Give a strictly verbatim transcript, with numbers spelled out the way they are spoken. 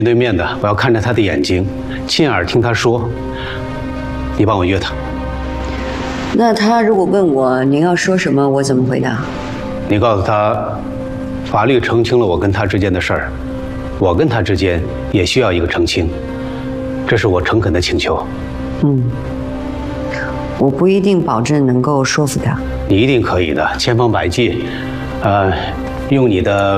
对面的，我要看着他的眼睛，亲耳听他说。你帮我约他。 那他如果问我您要说什么，我怎么回答？ 你告诉他，法律澄清了我跟他之间的事儿，我跟他之间也需要一个澄清，这是我诚恳的请求。 嗯，我不一定保证能够说服他。 你一定可以的，千方百计，呃，用你的